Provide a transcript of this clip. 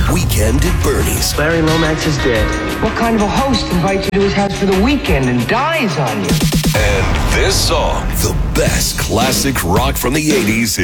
Weekend at Bernie's. Larry Lomax is dead. What kind of a host invites you to his house for the weekend and dies on you? And this song, the best classic rock from the 80s,